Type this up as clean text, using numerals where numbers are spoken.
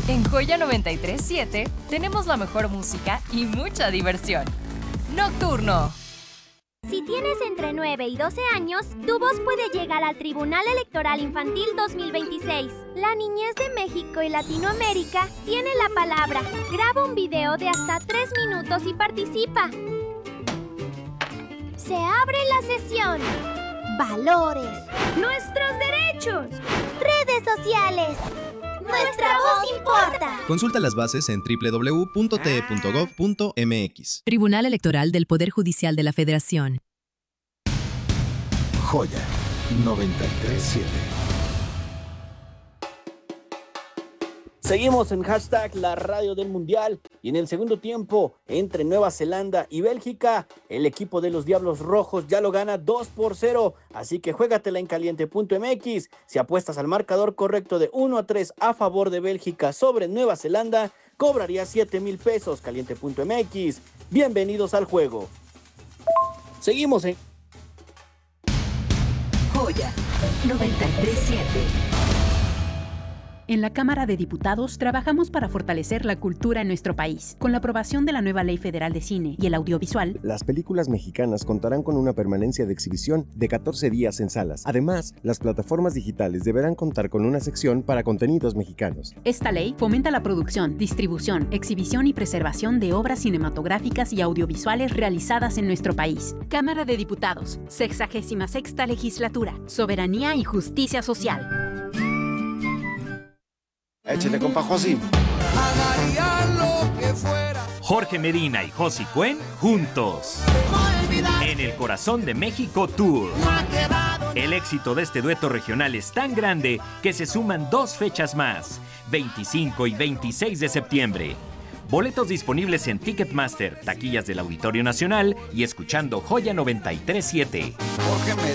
En Joya 93.7 tenemos la mejor música y mucha diversión. Nocturno. Si tienes entre 9 y 12 años, tu voz puede llegar al Tribunal Electoral Infantil 2026. La niñez de México y Latinoamérica tiene la palabra. Graba un video de hasta 3 minutos y participa. Se abre la sesión. Valores. Nuestros derechos. Redes sociales. ¡Nuestra voz importa! Consulta las bases en www.te.gov.mx. Tribunal Electoral del Poder Judicial de la Federación. Joya 93.7. Seguimos en hashtag la radio del mundial y en el segundo tiempo entre Nueva Zelanda y Bélgica, el equipo de los Diablos Rojos ya lo gana 2-0, así que juégatela en caliente.mx. Si apuestas al marcador correcto de 1-3 a favor de Bélgica sobre Nueva Zelanda, cobrarías 7,000 pesos. Caliente.mx. Bienvenidos al juego. Seguimos en Joya 93.7. En la Cámara de Diputados trabajamos para fortalecer la cultura en nuestro país. Con la aprobación de la nueva Ley Federal de Cine y el Audiovisual, las películas mexicanas contarán con una permanencia de exhibición de 14 días en salas. Además, las plataformas digitales deberán contar con una sección para contenidos mexicanos. Esta ley fomenta la producción, distribución, exhibición y preservación de obras cinematográficas y audiovisuales realizadas en nuestro país. Cámara de Diputados, 66ª Legislatura, Soberanía y Justicia Social. Échale, compa Josi. Jorge Medina y Josi Cuen juntos. En el Corazón de México Tour. El éxito de este dueto regional es tan grande que se suman 2 fechas más, 25 y 26 de septiembre. Boletos disponibles en Ticketmaster, taquillas del Auditorio Nacional y escuchando Joya 93.7. Jorge Medina.